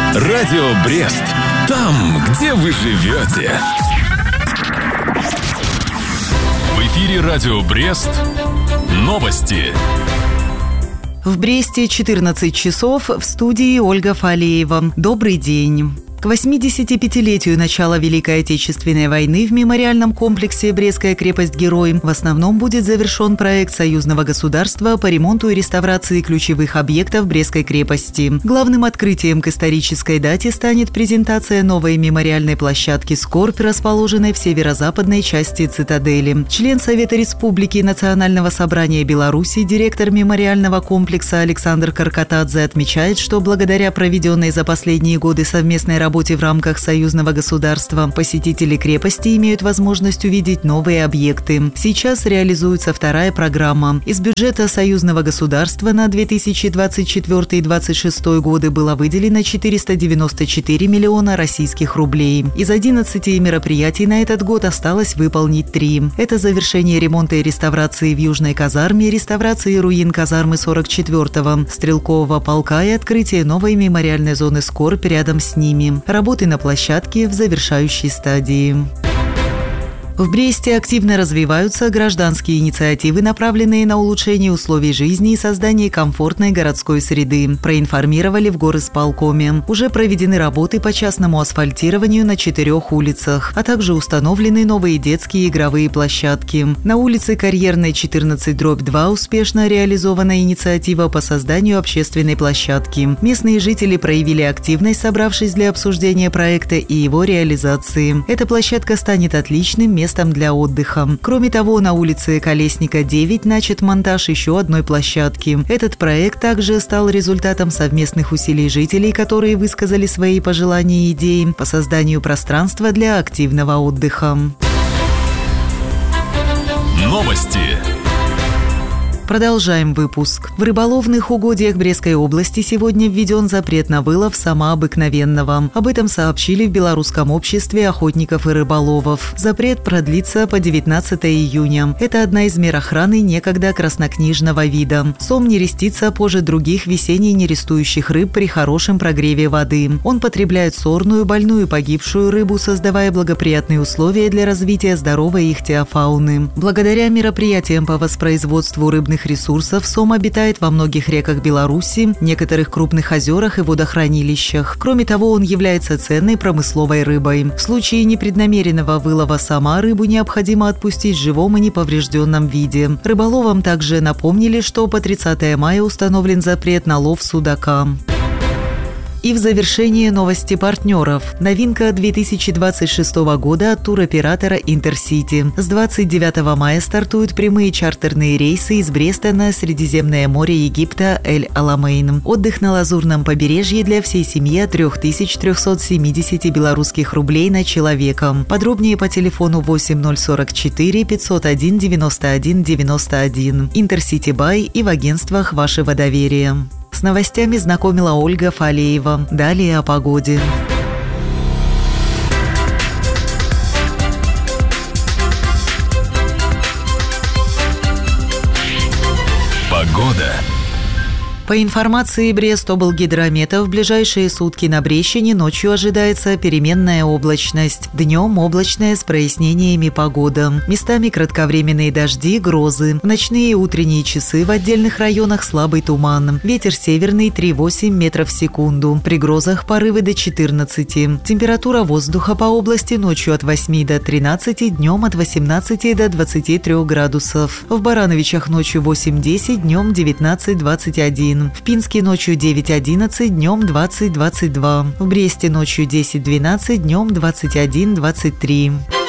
Радио Брест. Там, где вы живете. В эфире Радио Брест. Новости. В Бресте 14 часов, в студии Ольга Фалеева. Добрый день. К 85-летию начала Великой Отечественной войны в мемориальном комплексе «Брестская крепость-герой» в основном будет завершен проект союзного государства по ремонту и реставрации ключевых объектов Брестской крепости. Главным открытием к исторической дате станет презентация новой мемориальной площадки «Скорбь», расположенной в северо-западной части цитадели. Член Совета Республики Национального собрания Беларуси, директор мемориального комплекса Александр Каркатадзе отмечает, что благодаря проведенной за последние годы совместной работе в рамках союзного государства посетители крепости имеют возможность увидеть новые объекты. Сейчас реализуется вторая программа. Из бюджета союзного государства на 2024-2026 годы было выделено 494 миллиона российских рублей. Из 11 мероприятий на этот год осталось выполнить 3. Это завершение ремонта и реставрации в Южной казарме, реставрации руин казармы 44-го стрелкового полка и открытие новой мемориальной зоны «Скорбь» рядом с ними. Работы на площадке в завершающей стадии. В Бресте активно развиваются гражданские инициативы, направленные на улучшение условий жизни и создание комфортной городской среды, проинформировали в горисполкоме. Уже проведены работы по частному асфальтированию на 4 улицах, а также установлены новые детские игровые площадки. На улице Карьерной 14/2 успешно реализована инициатива по созданию общественной площадки. Местные жители проявили активность, собравшись для обсуждения проекта и его реализации. Эта площадка станет отличным местом для отдыха. Кроме того, на улице Колесника 9 начат монтаж еще одной площадки. Этот проект также стал результатом совместных усилий жителей, которые высказали свои пожелания и идеи по созданию пространства для активного отдыха. Новости. Продолжаем выпуск. В рыболовных угодьях Брестской области сегодня введен запрет на вылов самообыкновенного. Об этом сообщили в Белорусском обществе охотников и рыболовов. Запрет продлится по 19 июня. Это одна из мер охраны некогда краснокнижного вида. Сом нерестится позже других весенне нерестующих рыб при хорошем прогреве воды. Он потребляет сорную, больную, погибшую рыбу, создавая благоприятные условия для развития здоровой ихтиофауны. Благодаря мероприятиям по воспроизводству рыбных ресурсов сом обитает во многих реках Беларуси, некоторых крупных озерах и водохранилищах. Кроме того, он является ценной промысловой рыбой. В случае непреднамеренного вылова сома рыбу необходимо отпустить в живом и неповрежденном виде. Рыболовам также напомнили, что по 30 мая установлен запрет на лов судака. И в завершение новости партнеров. Новинка 2026 года от туроператора «Интерсити». С 29 мая стартуют прямые чартерные рейсы из Бреста на Средиземное море Египта Эль-Аламейн. Отдых на Лазурном побережье для всей семьи от 3370 белорусских рублей на человека. Подробнее по телефону 8044 501 91 91. «Интерсити Бай» и в агентствах вашего доверия. С новостями знакомила Ольга Фалеева. Далее о погоде. Погода. По информации Брестоблгидромета, в ближайшие сутки на Брещине ночью ожидается переменная облачность. Днем облачная с прояснениями погода. Местами кратковременные дожди, грозы. В ночные и утренние часы в отдельных районах слабый туман. Ветер северный 3,8 метров в секунду. При грозах порывы до 14. Температура воздуха по области ночью от 8 до 13, днем от 18 до 23 градусов. В Барановичах ночью 8-10, днем 19-21. В Пинске ночью 9-11, днем 20-22. В Бресте ночью 10-12, днем 21-23.